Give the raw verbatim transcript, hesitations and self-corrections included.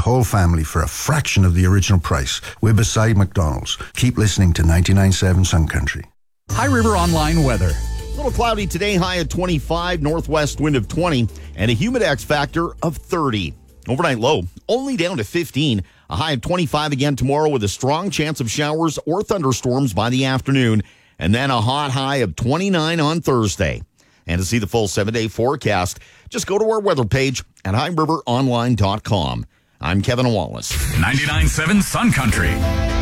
whole family for a fraction of the original price. We're beside McDonald's. Keep listening to ninety-nine point seven Sun Country. High River Online weather. A little cloudy today, high at twenty-five, northwest wind of twenty, and a humidex factor of thirty. Overnight low, only down to fifteen. A high of twenty-five again tomorrow with a strong chance of showers or thunderstorms by the afternoon. And then a hot high of twenty-nine on Thursday. And to see the full seven-day forecast, just go to our weather page at high river online dot com. I'm Kevin Wallace. ninety-nine point seven Sun Country.